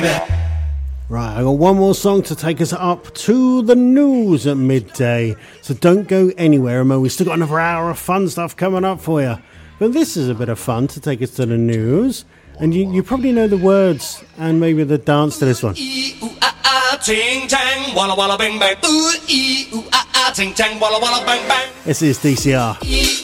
Right, I got one more song to take us up to the news at midday. So don't go anywhere, Mo. We've still got another hour of fun stuff coming up for you. But this is a bit of fun to take us to the news. And you probably know the words and maybe the dance to this one. This is DCR.